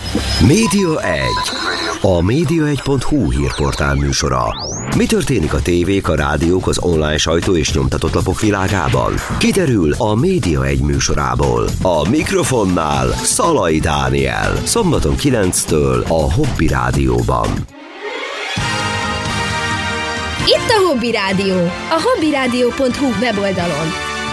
Média 1. A média1.hu hírportál műsora. Mi történik a tévék, a rádiók, az online sajtó és nyomtatott lapok világában? Kiderül a Média 1 műsorából. A mikrofonnál Szalai Dániel. Szombaton 9-től a Hobby Rádióban. Itt a Hobby Rádió, a hobbyradio.hu weboldalon.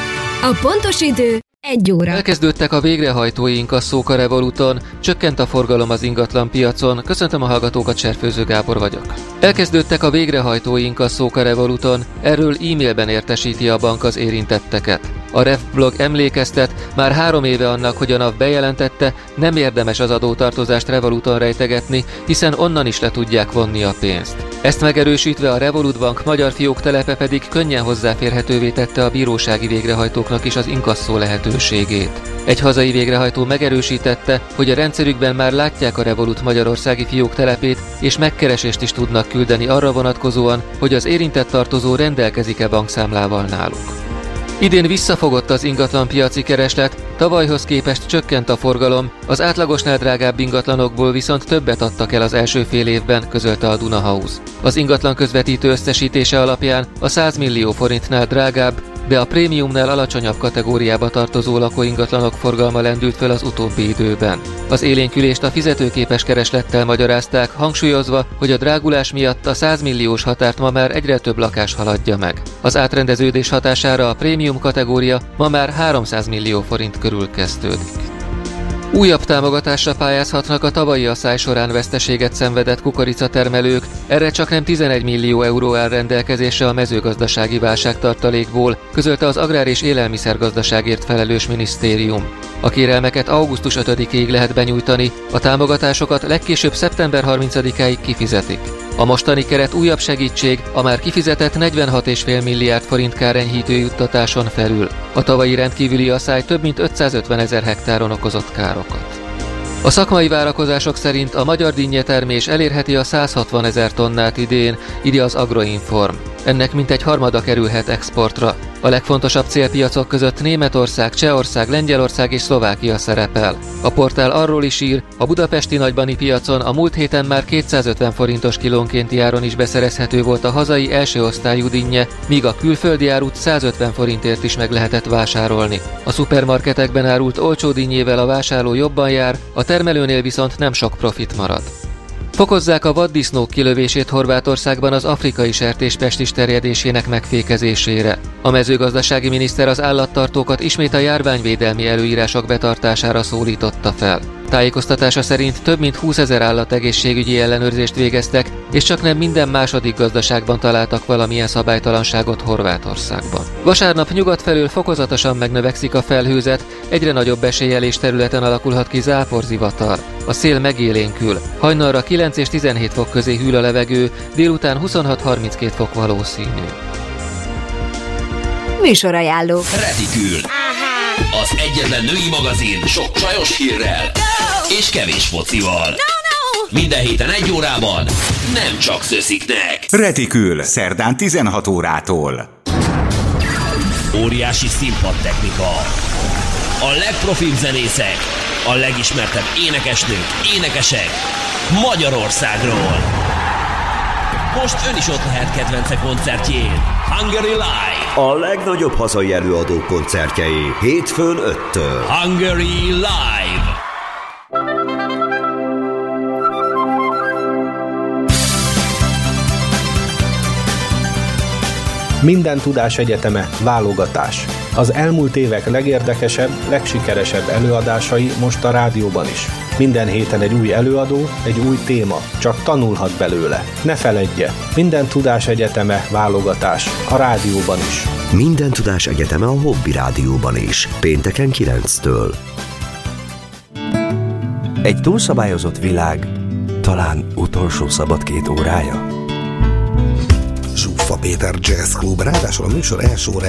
A pontos idő 1 óra. Elkezdődtek a végrehajtói inkasszók a Revoluton, csökkent a forgalom az ingatlan piacon. Köszöntöm a hallgatókat, Serfőző Gábor vagyok. Elkezdődtek a végrehajtói inkasszók a Revoluton, erről e-mailben értesíti a bank az érintetteket. A RevBlog emlékeztet, már 3 éve annak, hogy a NAV bejelentette, nem érdemes az adótartozást Revoluton rejtegetni, hiszen onnan is le tudják vonni a pénzt. Ezt megerősítve a Revolut Bank magyar fióktelepe pedig könnyen hozzáférhetővé tette a bírósági végrehajtóknak is az inkasszó lehetőségét. Egy hazai végrehajtó megerősítette, hogy a rendszerükben már látják a Revolut magyarországi fióktelepét, és megkeresést is tudnak küldeni arra vonatkozóan, hogy az érintett tartozó rendelkezik-e bankszámlával náluk. Idén visszafogott az ingatlanpiaci kereslet, tavalyhoz képest csökkent a forgalom, az átlagosnál drágább ingatlanokból viszont többet adtak el az első fél évben, közölte a Duna House. Az ingatlan közvetítő összesítése alapján a 100 millió forintnál drágább, de a prémiumnál alacsonyabb kategóriába tartozó lakóingatlanok forgalma lendült fel az utóbbi időben. Az élénkülést a fizetőképes kereslettel magyarázták, hangsúlyozva, hogy a drágulás miatt a 100 milliós határt ma már egyre több lakás haladja meg. Az átrendeződés hatására a prémium kategória ma már 300 millió forint körül kezdődik. Újabb támogatásra pályázhatnak a tavalyi asszály során veszteséget szenvedett kukoricatermelők, erre csaknem 11 millió euró áll rendelkezésre a mezőgazdasági válságtartalékból, közölte az Agrár- és Élelmiszergazdaságért felelős minisztérium. A kérelmeket augusztus 5-ig lehet benyújtani, a támogatásokat legkésőbb szeptember 30-áig kifizetik. A mostani keret újabb segítség a már kifizetett 46,5 milliárd forint kárenyhítő juttatáson felül. A tavalyi rendkívüli asszály több mint 550 000 hektáron okozott károkat. A szakmai várakozások szerint a magyar dinnyetermés elérheti a 160 000 tonnát idén, írja az Agroinform. Ennek mintegy harmada kerülhet exportra. A legfontosabb célpiacok között Németország, Csehország, Lengyelország és Szlovákia szerepel. A portál arról is ír, a budapesti nagybani piacon a múlt héten már 250 forintos kilónkénti áron is beszerezhető volt a hazai első osztályú dinnye, míg a külföldi árut 150 forintért is meg lehetett vásárolni. A szupermarketekben árult olcsó dinnyével a vásárló jobban jár, a termelőnél viszont nem sok profit marad. Fokozzák a vaddisznók kilövését Horvátországban az afrikai sertéspestis terjedésének megfékezésére. A mezőgazdasági miniszter az állattartókat ismét a járványvédelmi előírások betartására szólította fel. Tájékoztatása szerint több mint 20 000 állategészségügyi ellenőrzést végeztek, és csaknem minden második gazdaságban találtak valamilyen szabálytalanságot Horvátországban. Vasárnap nyugat felől fokozatosan megnövekszik a felhőzet, egyre nagyobb eséllyel és területen alakulhat ki záporzivatar. A szél megélénkül, hajnalra 9 és 17 fok közé hűl a levegő, délután 26-32 fok valószínű. Műsorajánló. Retikül. Az egyetlen női magazin sok csajos hírrel és kevés focival. Minden héten 1 órában, nem csak szösziknek. Retikül, szerdán 16 órától. Óriási színpadtechnika. A legprofibb zenészek, a legismertebb énekesnők, énekesek Magyarországról. Most ön is ott lehet kedvence koncertjén. Hungary Live. A legnagyobb hazai előadók koncertjei hétfőn 5-től. Hungary Live. Minden tudás egyeteme válogatás. Az elmúlt évek legérdekesebb, legsikeresebb előadásai most a rádióban is. Minden héten egy új előadó, egy új téma, csak tanulhat belőle. Ne feledje, Minden tudás egyeteme válogatás a rádióban is. Minden tudás egyeteme a Hobby Rádióban is. Pénteken 9-től. Egy túlszabályozott világ, talán utolsó szabad 2 órája. Zsuffa Péter Jazz Club, ráadásul a műsor első órája